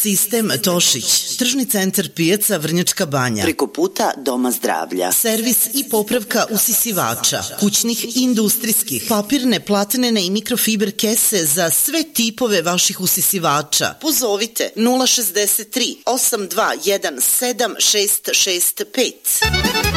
Sistem Tošić, tržni centar pijaca Vrnjačka Banja. Preko puta Doma zdravlja. Servis i popravka usisivača, kućnih i industrijskih, papirne, platnene i mikrofiber kese za sve tipove vaših usisivača. Pozovite 063 821 7665.